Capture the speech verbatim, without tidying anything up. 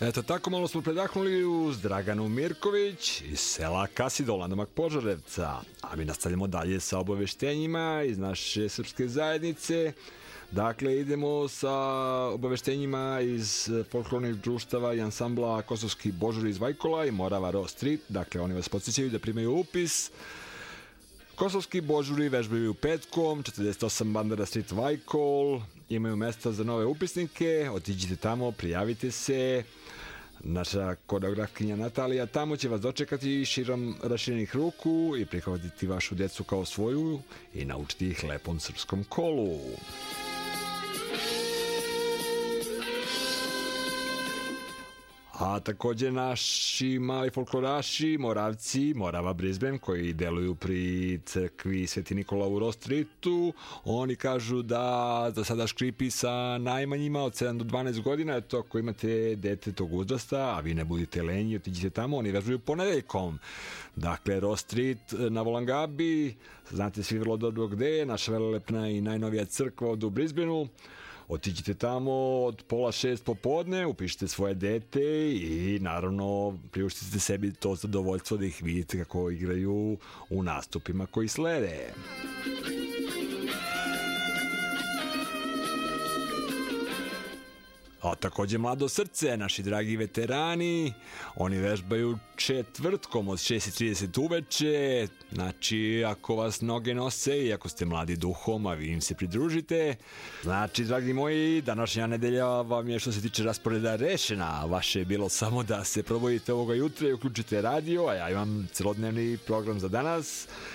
Eto, tako malo smo predahnuli uz Draganu Mirković iz sela Kasidola namak Požarevca, a mi nastavljamo dalje sa obaveštenjima iz naše srpske zajednice. Dakle, idemo sa obaveštenjima iz folklornih društava i ansambla Kosovski Božuri iz Vajkola i Morava Row Street. Dakle, oni vas podsjećaju da primaju upis. Kosovski Božuri vežbaju petkom, četrdeset osam Bandera Street Vajkol, imaju mesta za nove upisnike, otiđite tamo, prijavite se. Naša koreografkinja Natalija tamo će vas dočekati širom raširenih ruku i prihvatiti vašu decu kao svoju i naučiti ih lepom srpskom kolu. A takođe naši mali folkloraši, Moravci, Morava Brisbane, koji deluju pri crkvi Sveti Nikola u Row Streetu, oni kažu da za sada škripi sa najmanjima od sedam do dvanaest godina, eto ako imate dete tog uzrasta, a vi ne budite lenji, otiđite tamo, oni vežbaju ponedeljkom. Dakle, Row Street na Volangabi, znate svi vrlo dobro gde je, naša velelepna i najnovija crkva od u Brisbaneu. Otiđite tamo od pola šest popodne, upišite svoje dete i naravno priuštite sebi to zadovoljstvo da ih vidite kako igraju u nastupima koji slede. A takođe Mlado srce, naši dragi veterani, oni vežbaju četvrtkom od šest i trideset uveče, znači ako vas noge nose i ako ste mladi duhom, a vi im se pridružite, znači dragi moji, današnja nedelja vam je što se tiče rasporeda rešena, vaše je bilo samo da se probudite ovoga jutra i uključite radio, a ja imam celodnevni program za danas.